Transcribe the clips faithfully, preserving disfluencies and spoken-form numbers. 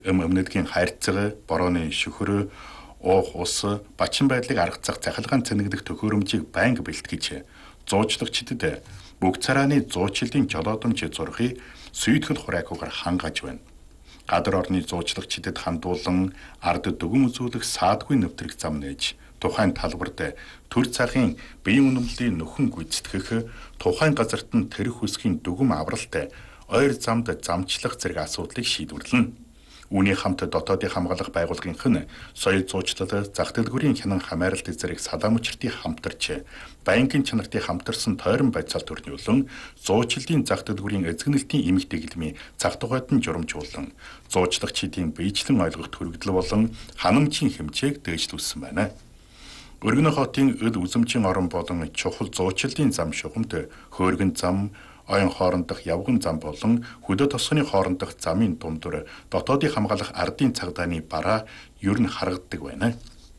Эм өмнөдгийн хайрцаг, борооны шөхөр, уух ус, бачин байдлыг аргацах захилгаан цэнэглэх төхөөрөмжийг байнга бэлтгэж, зуучлагчдад бүх царааны зуучлалын жолоодомж зурхийг сүйтгэл хураахугаар хангаж байна. Гадар орны зуучлагчдад хандуулан ард дүгм үзүүлэх саадгүй нэвтрэх зам нээж, тухайн талбарт төр цагийн биеийн үнэмлийн нөхөн гүйцэтгэх, тухайн газарт нь тэрх үсгийн дүгм авралт, ойр замд замчлах зэрэг асуудлыг шийдвэрлэнэ. Үүний хамт дотоодын хамгаалах байгууллагынх нь соёл зуучлал, зах дэлгүүрийн хянан хамааралт зэрэг салаамчртыг хамтарч, байнгын чанартыг хамтарсан тойрон байцаал төрнүүлэн, зуучлалын зах дэлгүүрийн эзэгнэлтийн эмх дэглэмийн цаг тухайд нь журамжуулан, зуучлагчдын биечлэн ойлгох төрөгдөл болон ханамжийн хэмжээг дээшлүүлсэн байна. Өргөнө хотын өд үзэмжийн орон болон чухал зуучлалын зам шугамд хөөргөн зам, ойн хоорондох явган зам болон хөдөө тосгоны хоорондох замын дундуур дотоодын хамгаалах ардын цагдааны бараа ер нь харагддаг байна.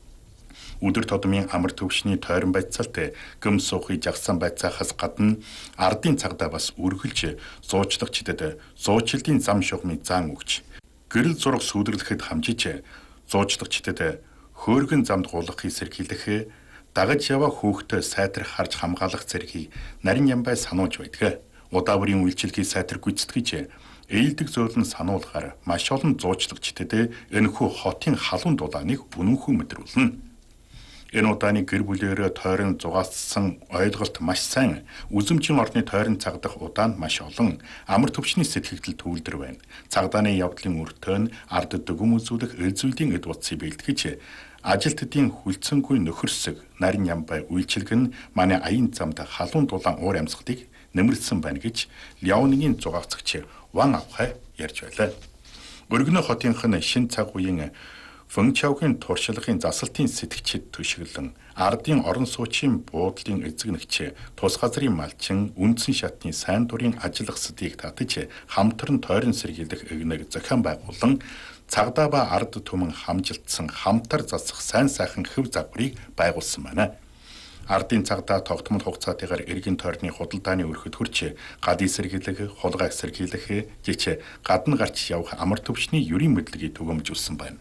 Өдөр тутмын амар төвшний тойрон байцаалт гүм суухыг жагсан байцаахаас гадна ардын цагдаа бас үргэлж зуучлагчдад зуучлалын зам шугамын заан өгч, гэрэл зураг сүйдэрлэхэд хамжиж, зуучлагчдад хөөргөн замд гулгахыг сэргийлэх, дагаж яваа хүүхдээ сайтрах харж хамгаалах зэргийг нарийн ямбай сануулж байдаг. Удааврын үйлчилгээ сайтар гүйцэтгэж, ээлдэг зөөлн сануулгаар маш олон зуучлагчдад энэхүү хотын халуун дулааныг үнэнхүү мэдрүүлнэ. Энэ удааны гэр бүлээрээ тойрон зугаацсан ойлголт маш сайн, үзэмжийн орны тойрон цагдах удаанд маш олон амар төвчний сэтгэгдэл төвлөрд байна. Цагдааны явдлын өртөө нь ард дүгм үзүүлэх эл зүйлийн эд утсыг бэлтгэж, ажилтдын хүлцэнгүй нөхөрсөг нарийн ямбай үйлчилгэн нь манай аян замд халуун дулаан уур амьсгалыг нэмэрсэн байна гэж Леонигийн зугаацагч Ван Авхай ярьж байлаа. Өргөнө хотынх нь шин цаг үеийн Фэнчаогийн туршлагын засалтын сэтгчид төшөглөн, ардын орон суучин буудлын эзэгнэгч, тус газрын малчин, үндсэн шатны сайн дурын ажиллагсдыг татаж, хамтран тойрон сэргийлэх эгнэг зохион байгуулан, цагдаа ба ард түмэн хамжилтсан хамтар засах сайн сайхан хэв загварыг байгуулсан байна. Ардын цагдаа тогтмол хугацаатайгаар эргэн тойрны худалдааны өрхөд хүрч, гадын сэргийлэх, хулгайг сэргийлэх, жич гадна гарч явах амар төвчний ерийн мэдлэгийг түгээмжүүлсэн байна.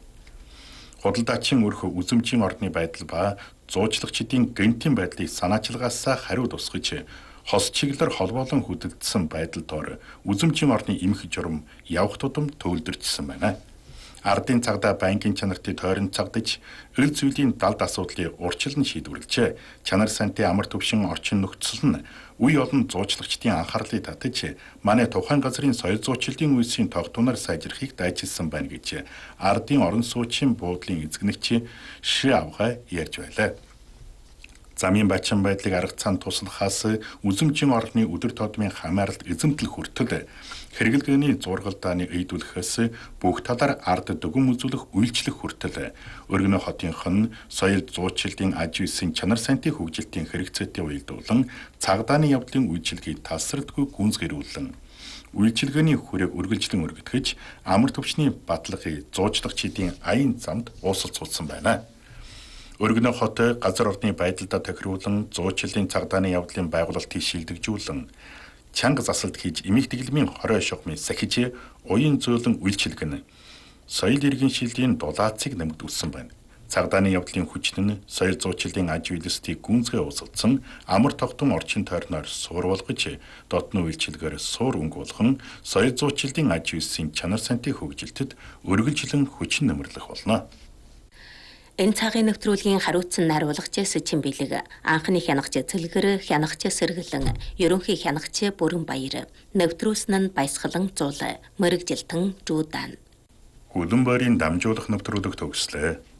Худалдаачин өрхө үзэмжийн орны байдал ба зуучлагчдын гэнтийн байдлыг санаачилгаасаа хариу тусгаж, хос чиглэлээр холбоолон хөдөлгдсөн байдал доор үзэмжийн орны эмх журам явах тудам төвлөрчсөн байна. Ардын цагдаа байнгын чанартыг тойрон цагдаж, эл зүйлийн далд асуудлыг урьдчилан шийдвэрлэж, чанар сантай амар төвшин орчин нөхцөл нь үе олон зуучлагчдын анхаарлыг татаж, манай тухайн газрын соёл зуучлалын үйлсийн тогтунаар сайжрахыг дайчилсан байна гэж ардын орон суучин буудлын эзэгнэгч Ши Авхай ярьж байлаа. Замын бачин байдлыг арга цаан туслахаас үзэмжийн орны өдөр тутмын хамааралт эзэмтэл хүртэл хэрэглэгээний зургалдааны эйдүүлэхээс бүх талаар ард дүгм үзүүлэх үйлчлэх хүртэл өргөнө хотынх нь соёл зуучлалын аж үйлсийн чанар сайнтын хөгжилтийн хэрэгцээтэй уялдуулан цагдааны явдлын үйлчилгээг тасралтгүй гүнзгийрүүлэн үйлчилгээний хүрээг үргэлжлэн өргөдгөж амар төвчний баталгыг зуучлагчдын аян замд уусалцуулсан байна. Өргөнө хот газар орны байдалдаа тохируулан зуучлалын цагдааны явдлын байгуулалтыг шилдэгжүүлэн чанга засалт хийж эмх дэглэмийн хорой шугамыг сахиж уян зөөлөн үйлчилгэн соёл иргэн шилжийн дулаацыг нэмэгдүүлсэн байна. Цагдааны явдлын хүчин нь соёл зуучлалын аж үйлсийг гүнзгий уусгацсан амар тогтун орчин тойрноор суурвалгаж дотны үйлчилгээр суур өнгө болгон соёл зуучлалын аж үйлсийн чанар сантын хөгжилтэд өргөлжлөн хүчин нэмэрлэх болно. Энэ цагийн нэвтрүүлгийн хариуцсан найруулагч Сэчин Бэлэг, анхны хянагч Цэлгэр, хянагч Сэргэлэн, ерөнхий хянагч Бүрэн Баяр, нэвтрүүлсэн нь Баясгалан Зуул, мэрэгжилтэн Жуудан. Хүлэн байрын дамжуулах нэвтрүүлэг төгслөө.